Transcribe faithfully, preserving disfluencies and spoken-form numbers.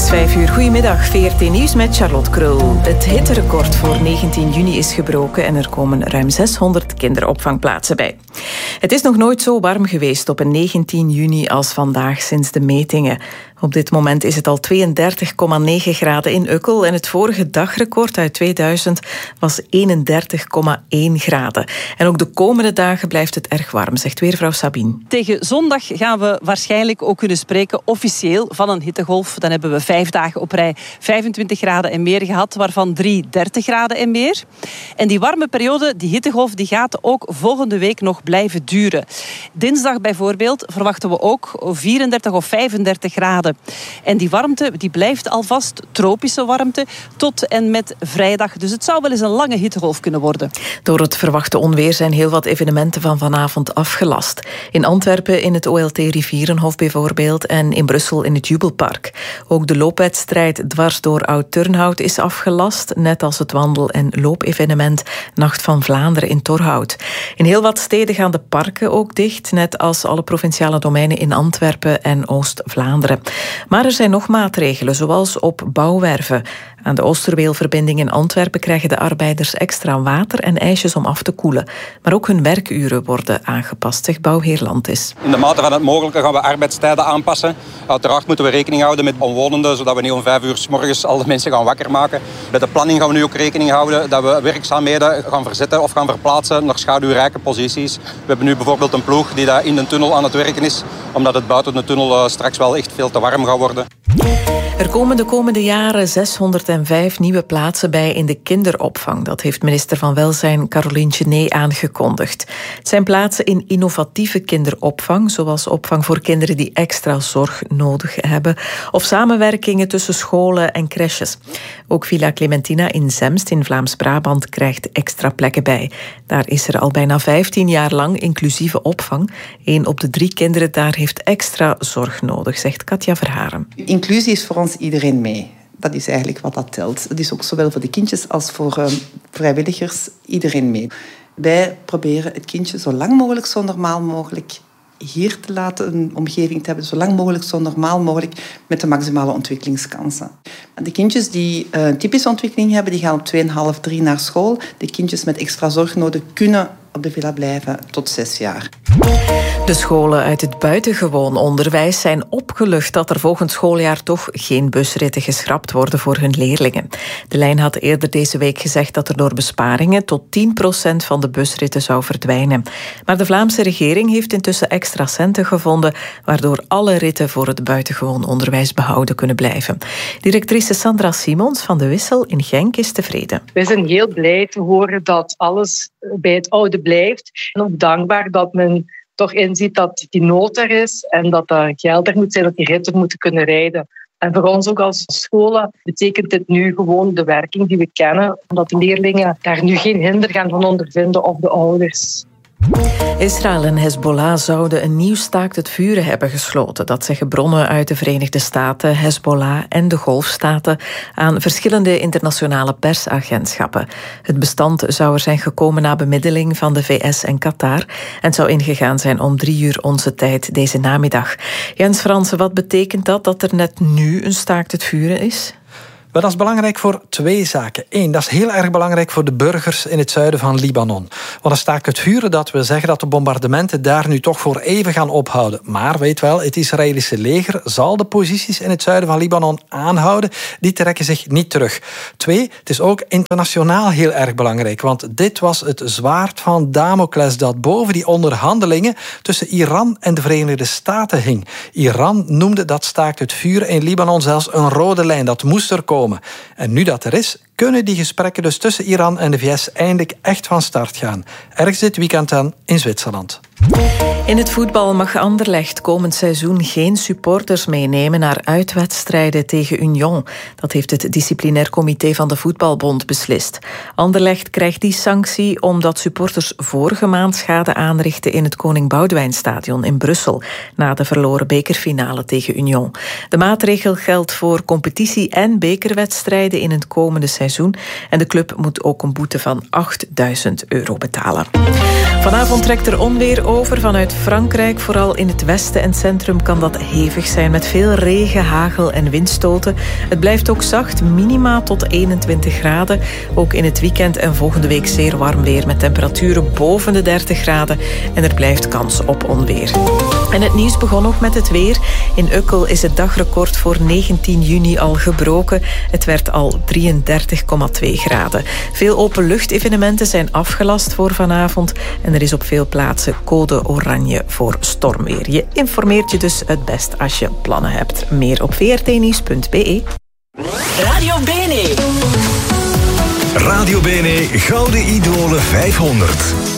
is vijf uur. Goedemiddag, V R T Nieuws met Charlotte Krul. Het hitterecord voor negentien juni is gebroken en er komen ruim zeshonderd kinderopvangplaatsen bij. Het is nog nooit zo warm geweest op een negentien juni als vandaag sinds de metingen. Op dit moment is het al tweeëndertig komma negen graden in Ukkel en het vorige dagrecord uit tweeduizend was eenendertig komma één graden. En ook de komende dagen blijft het erg warm, zegt weervrouw Sabine. Tegen zondag gaan we waarschijnlijk ook kunnen spreken officieel van een hittegolf. Dan hebben we vijf dagen op rij vijfentwintig graden en meer gehad, waarvan drie dertig graden en meer. En die warme periode, die hittegolf, die gaat ook volgende week nog blijven duren. Dinsdag bijvoorbeeld verwachten we ook vierendertig of vijfendertig graden. En die warmte die blijft alvast tropische warmte tot en met vrijdag. Dus het zou wel eens een lange hittegolf kunnen worden. Door het verwachte onweer zijn heel wat evenementen van vanavond afgelast. In Antwerpen in het O L T Rivierenhof bijvoorbeeld en in Brussel in het Jubelpark. Ook de loopwedstrijd dwars door Oud-Turnhout is afgelast, net als het wandel- en loopevenement Nacht van Vlaanderen in Torhout. In heel wat steden gaan de parken ook dicht, net als alle provinciale domeinen in Antwerpen en Oost-Vlaanderen. Maar er zijn nog maatregelen, zoals op bouwwerven. Aan de Oosterweelverbinding in Antwerpen krijgen de arbeiders extra water en ijsjes om af te koelen. Maar ook hun werkuren worden aangepast, zegt bouwheer Landis. In de mate van het mogelijke gaan we arbeidstijden aanpassen. Uiteraard moeten we rekening houden met omwonenden, zodat we niet om vijf uur 's morgens al de mensen gaan wakker maken. Bij de planning gaan we nu ook rekening houden dat we werkzaamheden gaan verzetten of gaan verplaatsen naar schaduwrijke posities. We hebben nu bijvoorbeeld een ploeg die daar in de tunnel aan het werken is, omdat het buiten de tunnel straks wel echt veel te warm gaat worden. Er komen de komende jaren zeshonderdvijf nieuwe plaatsen bij in de kinderopvang. Dat heeft minister van Welzijn Caroline Genet aangekondigd. Het zijn plaatsen in innovatieve kinderopvang, zoals opvang voor kinderen die extra zorg nodig hebben, of samenwerkingen tussen scholen en crèches. Ook Villa Clementina in Zemst in Vlaams-Brabant krijgt extra plekken bij. Daar is er al bijna vijftien jaar lang inclusieve opvang. Eén op de drie kinderen daar heeft extra zorg nodig, zegt Katja Verharen. Inclusie is voor ons iedereen mee. Dat is eigenlijk wat dat telt. Dat is ook zowel voor de kindjes als voor uh, vrijwilligers iedereen mee. Wij proberen het kindje zo lang mogelijk, zo normaal mogelijk hier te laten, een omgeving te hebben, zo lang mogelijk, zo normaal mogelijk, met de maximale ontwikkelingskansen. De kindjes die uh, een typische ontwikkeling hebben, die gaan op tweeënhalf, drie naar school. De kindjes met extra zorg nodig kunnen op de villa blijven tot zes jaar. De scholen uit het buitengewoon onderwijs zijn opgelucht dat er volgend schooljaar toch geen busritten geschrapt worden voor hun leerlingen. De lijn had eerder deze week gezegd dat er door besparingen tot tien procent van de busritten zou verdwijnen. Maar de Vlaamse regering heeft intussen extra centen gevonden, waardoor alle ritten voor het buitengewoon onderwijs behouden kunnen blijven. Directrice Sandra Simons van de Wissel in Genk is tevreden. Wij zijn heel blij te horen dat alles bij het oude blijft. En ook dankbaar dat men toch inziet dat die nood er is en dat er geld er moet zijn, dat die ritten moeten kunnen rijden. En voor ons ook als scholen betekent dit nu gewoon de werking die we kennen, omdat de leerlingen daar nu geen hinder gaan van ondervinden of de ouders. Israël en Hezbollah zouden een nieuw staakt het vuren hebben gesloten. Dat zeggen bronnen uit de Verenigde Staten, Hezbollah en de Golfstaten aan verschillende internationale persagentschappen. Het bestand zou er zijn gekomen na bemiddeling van de V S en Qatar en zou ingegaan zijn om drie uur onze tijd deze namiddag. Jens Fransen, wat betekent dat dat er net nu een staakt het vuren is? Maar dat is belangrijk voor twee zaken. Eén, dat is heel erg belangrijk voor de burgers in het zuiden van Libanon. Want een staakt het vuren, dat wil zeggen dat de bombardementen daar nu toch voor even gaan ophouden. Maar weet wel, het Israëlische leger zal de posities in het zuiden van Libanon aanhouden. Die trekken zich niet terug. Twee, het is ook internationaal heel erg belangrijk. Want dit was het zwaard van Damocles dat boven die onderhandelingen tussen Iran en de Verenigde Staten hing. Iran noemde dat staakt het vuren in Libanon zelfs een rode lijn. Dat moest er komen. En nu dat er is, kunnen die gesprekken dus tussen Iran en de V S eindelijk echt van start gaan. Ergens dit weekend dan in Zwitserland. In het voetbal mag Anderlecht komend seizoen geen supporters meenemen naar uitwedstrijden tegen Union. Dat heeft het disciplinair comité van de Voetbalbond beslist. Anderlecht krijgt die sanctie omdat supporters vorige maand schade aanrichten in het Koning Boudewijnstadion in Brussel, na de verloren bekerfinale tegen Union. De maatregel geldt voor competitie- en bekerwedstrijden in het komende seizoen. seizoen. En de club moet ook een boete van achtduizend euro betalen. Vanavond trekt er onweer over vanuit Frankrijk. Vooral in het westen en centrum kan dat hevig zijn met veel regen, hagel en windstoten. Het blijft ook zacht, minima tot eenentwintig graden. Ook in het weekend en volgende week zeer warm weer met temperaturen boven de dertig graden. En er blijft kans op onweer. En het nieuws begon ook met het weer. In Ukkel is het dagrecord voor negentien juni al gebroken. Het werd al drieëndertig komma twee graden. Veel openluchtevenementen zijn afgelast voor vanavond. En er is op veel plaatsen code oranje voor stormweer. Je informeert je dus het best als je plannen hebt. Meer op v r t nieuws punt b e. Radio Bene. Radio Bene Gouden Idolen vijfhonderd.